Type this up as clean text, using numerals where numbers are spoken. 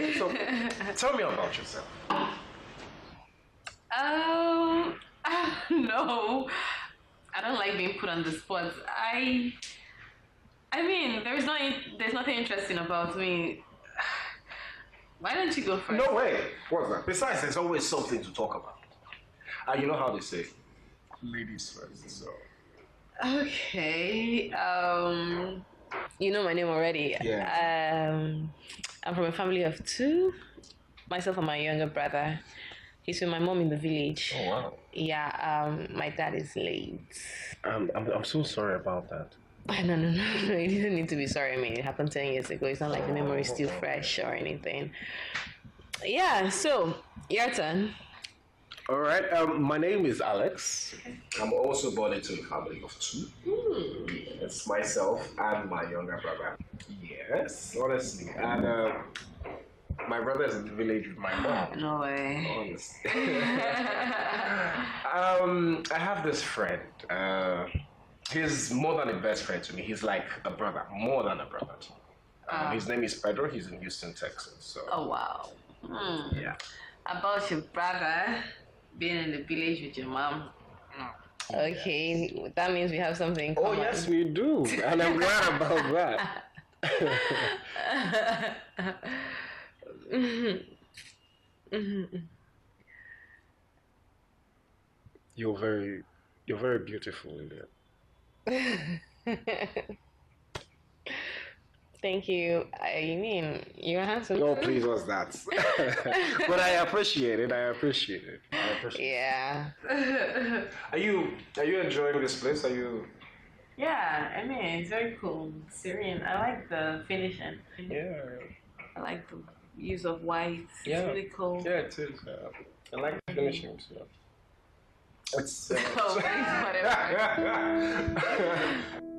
So, tell me about yourself. No, I don't like being put on the spot. I mean, there's nothing interesting about me. Why don't you go first? No way. What's that? Besides, there's always something to talk about. And you know how they say, ladies first. So. Okay. You know my name already. Yeah. I'm from a family of two. Myself and my younger brother. He's with my mom in the village. Oh wow. Yeah. My dad is late. I'm so sorry about that. No. You didn't need to be sorry. I mean, it happened 10 years ago. It's not like the memory is still fresh or anything. Yeah. So your turn. All right. My name is Alex. I'm also born into a family of two. Yes, myself and my younger brother. Yes, honestly. And my brother is in the village with my mom. No way. Honestly. I have this friend. He's more than a best friend to me. He's like a brother, more than a brother to me. His name is Pedro. He's in Houston, Texas. So. Oh wow. Yeah. About your brother being in the village with your mom. Okay, that means we have something in Oh common. yes, we do, and I'm glad about that. You're very beautiful, Ilya. Thank you. I mean, you're handsome. Oh, please, what's that? But I appreciate it. Yeah. Are you enjoying this place? Are you? Yeah, I mean, it's very cool. Serene. I like the finishing. Yeah. I like the use of white. Yeah. It's really cool. Yeah, it is. I like the finishing too. It's. Oh, thanks, whatever.